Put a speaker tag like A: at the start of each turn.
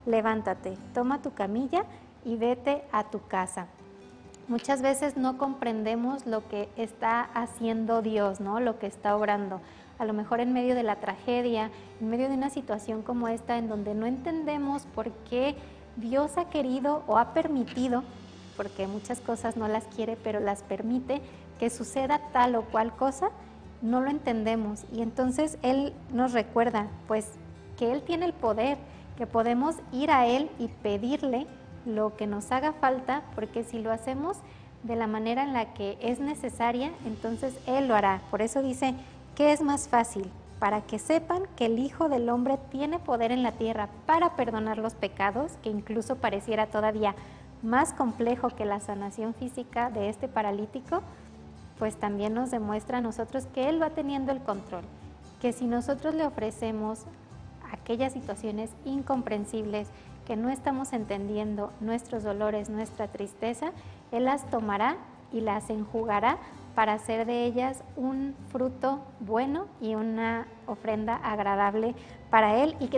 A: levántate, toma tu camilla y vete a tu casa. Muchas veces no comprendemos lo que está haciendo Dios, ¿no? Lo que está obrando. A lo mejor en medio de la tragedia, en medio de una situación como esta, en donde no entendemos por qué Dios ha querido o ha permitido, porque muchas cosas no las quiere, pero las permite, que suceda tal o cual cosa, no lo entendemos. Y entonces Él nos recuerda, pues, que Él tiene el poder, que podemos ir a Él y pedirle lo que nos haga falta, porque si lo hacemos de la manera en la que es necesaria, entonces Él lo hará. Por eso dice que es más fácil, para que sepan que el Hijo del Hombre tiene poder en la tierra para perdonar los pecados, que incluso pareciera todavía más complejo que la sanación física de este paralítico, pues también nos demuestra a nosotros que Él va teniendo el control, que si nosotros le ofrecemos aquellas situaciones incomprensibles que no estamos entendiendo, nuestros dolores, nuestra tristeza, Él las tomará y las enjugará para hacer de ellas un fruto bueno y una ofrenda agradable para Él, y que